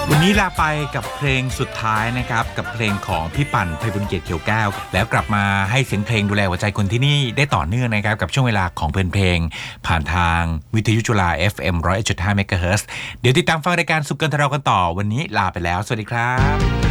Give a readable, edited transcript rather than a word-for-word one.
วันนี้ลาไปกับเพลงสุดท้ายนะครับกับเพลงของพี่ปั่นไพบุญเกียรติเขียวแก้วแล้วกลับมาให้เสียงเพลงดูแลหัวใจคนที่นี่ได้ต่อเนื่องนะครับกับช่วงเวลาของเพลงผ่านทางวิทยุจุฬา FM 101.5 เมกะเฮิรตซ์เดี๋ยวติดตามฟังรายการสุขกันทเรากันต่อวันนี้ลาไปแล้วสวัสดีครับ